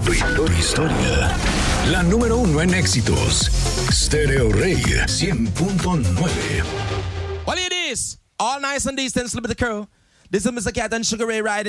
Tu historia. La número 1 en éxitos. Stereo Rey 100.9. Well, it is all nice and decent with the crew. This is Mr. Cat and Sugar Ray riding.